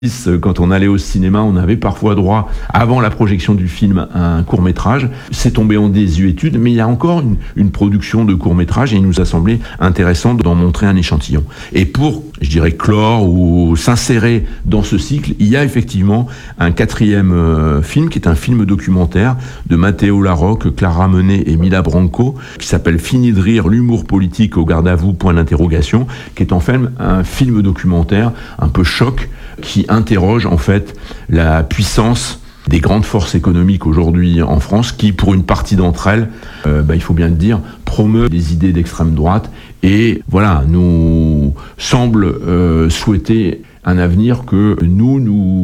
Quand on allait au cinéma, on avait parfois droit, avant la projection du film, à un court-métrage. C'est tombé en désuétude, mais il y a encore une production de court-métrage et il nous a semblé intéressant d'en montrer un échantillon. Et pour, je dirais, clore ou s'insérer dans ce cycle, il y a effectivement un quatrième film qui est un film documentaire de Matteo Larocque, Clara Menet et Mila Branco, qui s'appelle Fini de rire, l'humour politique au garde à vous, point d'interrogation, qui est en fait un film documentaire un peu choc qui interroge en fait la puissance des grandes forces économiques aujourd'hui en France qui, pour une partie d'entre elles, il faut bien le dire, promeut des idées d'extrême droite et voilà, nous semble souhaiter un avenir que nous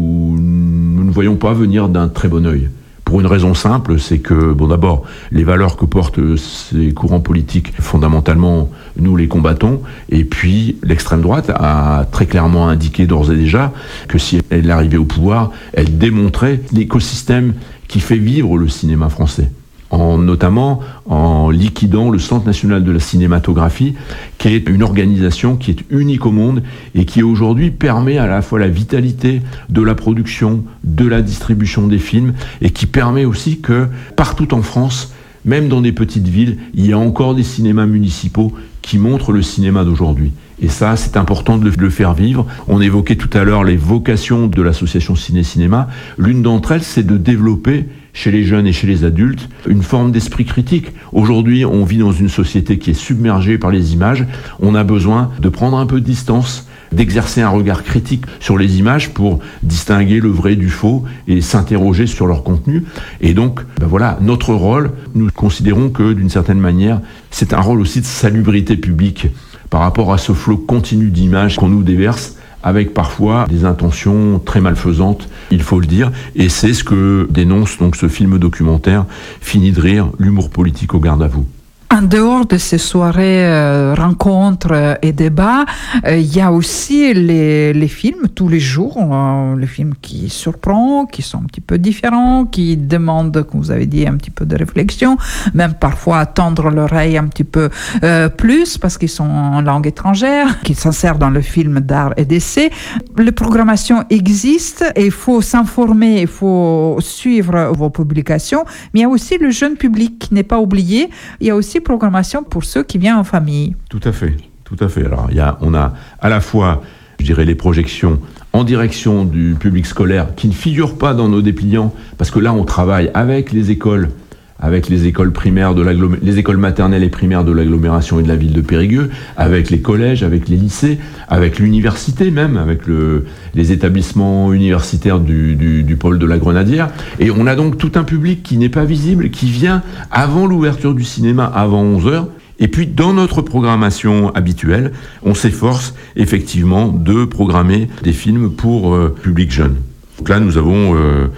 ne voyons pas venir d'un très bon œil. Pour une raison simple, c'est que, d'abord, les valeurs que portent ces courants politiques, fondamentalement, nous les combattons. Et puis, l'extrême droite a très clairement indiqué d'ores et déjà que si elle arrivait au pouvoir, elle démontrait l'écosystème qui fait vivre le cinéma français. Notamment en liquidant le Centre national de la cinématographie, qui est une organisation qui est unique au monde et qui aujourd'hui permet à la fois la vitalité de la production, de la distribution des films, et qui permet aussi que partout en France, même dans des petites villes, il y a encore des cinémas municipaux qui montrent le cinéma d'aujourd'hui. Et ça, c'est important de le faire vivre. On évoquait tout à l'heure les vocations de l'association Ciné-Cinéma. L'une d'entre elles, c'est de développer chez les jeunes et chez les adultes une forme d'esprit critique. Aujourd'hui, on vit dans une société qui est submergée par les images. On a besoin de prendre un peu de distance, d'exercer un regard critique sur les images pour distinguer le vrai du faux et s'interroger sur leur contenu. Et donc, voilà, notre rôle, nous considérons que d'une certaine manière, c'est un rôle aussi de salubrité publique par rapport à ce flot continu d'images qu'on nous déverse, avec parfois des intentions très malfaisantes, il faut le dire, et c'est ce que dénonce donc ce film documentaire Fini de rire, l'humour politique au garde à vous. En dehors de ces soirées, rencontres et débats, il y a aussi les films tous les jours, les films qui surprennent, qui sont un petit peu différents, qui demandent, comme vous avez dit, un petit peu de réflexion, même parfois tendre l'oreille un petit peu plus parce qu'ils sont en langue étrangère, qui s'insèrent dans le film d'art et d'essai. La programmation existe et il faut s'informer, il faut suivre vos publications, mais il y a aussi le jeune public qui n'est pas oublié. Il y a aussi programmation pour ceux qui viennent en famille. Tout à fait. Alors, on a à la fois, je dirais, les projections en direction du public scolaire qui ne figurent pas dans nos dépliants, parce que là, on travaille avec les écoles primaires les écoles maternelles et primaires de l'agglomération et de la ville de Périgueux, avec les collèges, avec les lycées, avec l'université même, avec les établissements universitaires du pôle de la Grenadière. Et on a donc tout un public qui n'est pas visible, qui vient avant l'ouverture du cinéma, avant 11h. Et puis, dans notre programmation habituelle, on s'efforce effectivement de programmer des films pour public jeune. Donc là, nous avons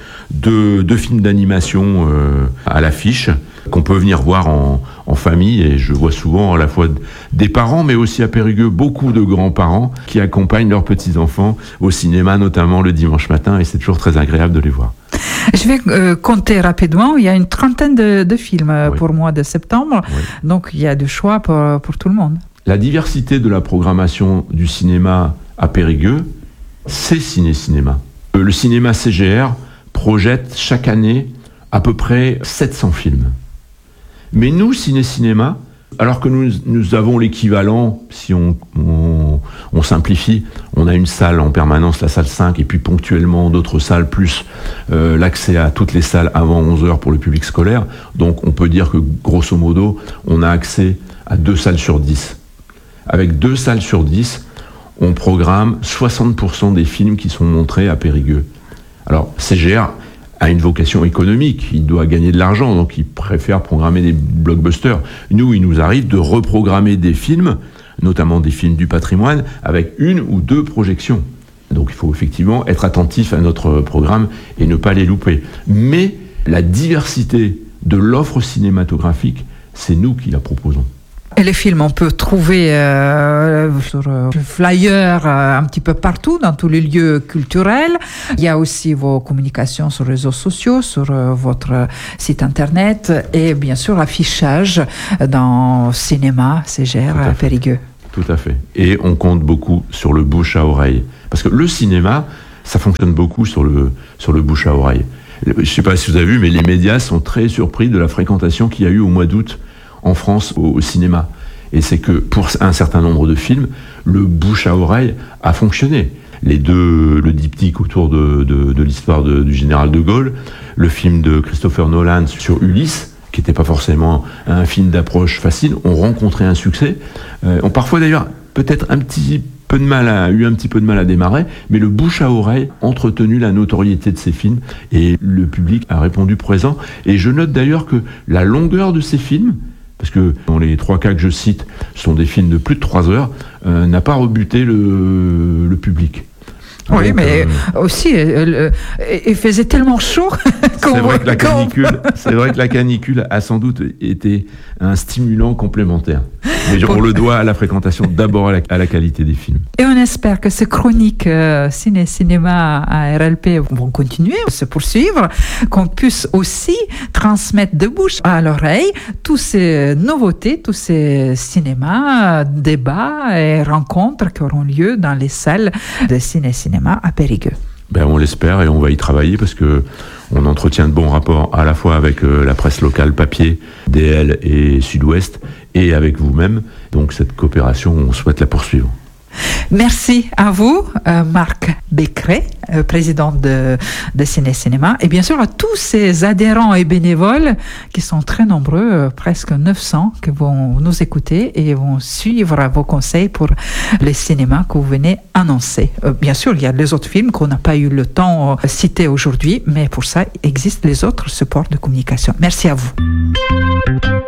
deux films d'animation à l'affiche qu'on peut venir voir en famille, et je vois souvent à la fois des parents, mais aussi à Périgueux, beaucoup de grands-parents qui accompagnent leurs petits-enfants au cinéma, notamment le dimanche matin, et c'est toujours très agréable de les voir. Je vais compter rapidement. Il y a une trentaine de films pour le mois de septembre, donc il y a du choix pour tout le monde. La diversité de la programmation du cinéma à Périgueux, c'est Ciné-Cinéma. Le cinéma CGR projette chaque année à peu près 700 films. Mais nous, Ciné-Cinéma, alors que nous avons l'équivalent, si on simplifie, on a une salle en permanence, la salle 5, et puis ponctuellement d'autres salles, plus l'accès à toutes les salles avant 11h pour le public scolaire. Donc on peut dire que, grosso modo, on a accès à 2 salles sur 10. Avec 2 salles sur 10, on programme 60% des films qui sont montrés à Périgueux. Alors, CGR a une vocation économique, il doit gagner de l'argent, donc il préfère programmer des blockbusters. Nous, il nous arrive de reprogrammer des films, notamment des films du patrimoine, avec 1 ou 2 projections. Donc il faut effectivement être attentif à notre programme et ne pas les louper. Mais la diversité de l'offre cinématographique, c'est nous qui la proposons. Et les films, on peut trouver sur flyers un petit peu partout, dans tous les lieux culturels. Il y a aussi vos communications sur les réseaux sociaux, sur votre site internet, et bien sûr l'affichage dans cinéma, CGR, à Périgueux. Tout à fait. Et on compte beaucoup sur le bouche à oreille. Parce que le cinéma, ça fonctionne beaucoup sur le bouche à oreille. Je ne sais pas si vous avez vu, mais les médias sont très surpris de la fréquentation qu'il y a eu au mois d'août en France au cinéma. Et c'est que pour un certain nombre de films, le bouche à oreille a fonctionné. Le diptyque autour de l'histoire du général de Gaulle, le film de Christopher Nolan sur Ulysse, qui n'était pas forcément un film d'approche facile, ont rencontré un succès. Ont parfois d'ailleurs peut-être eu un petit peu de mal à démarrer, mais le bouche à oreille a entretenu la notoriété de ces films et le public a répondu présent. Et je note d'ailleurs que la longueur de ces films, parce que dans les 3 cas que je cite, ce sont des films de plus de 3 heures, n'a pas rebuté le public. Oui, donc, mais aussi, il faisait tellement chaud. C'est vrai que la canicule a sans doute été un stimulant complémentaire. Mais on le doit à la fréquentation, d'abord à la qualité des films. Et on espère que ces chroniques cinéma à RLP vont continuer, se poursuivre, qu'on puisse aussi transmettre de bouche à l'oreille toutes ces nouveautés, tous ces cinémas, débats et rencontres qui auront lieu dans les salles de cinéma à Périgueux. On l'espère et on va y travailler parce que on entretient de bons rapports à la fois avec la presse locale papier, DL et Sud-Ouest et avec vous-même. Donc cette coopération, on souhaite la poursuivre. Merci à vous, Marc Becqueret, président de Ciné-Cinéma, et bien sûr à tous ces adhérents et bénévoles qui sont très nombreux, presque 900, qui vont nous écouter et vont suivre vos conseils pour les cinémas que vous venez annoncer. Bien sûr, il y a les autres films qu'on n'a pas eu le temps de citer aujourd'hui, mais pour ça, existent les autres supports de communication. Merci à vous.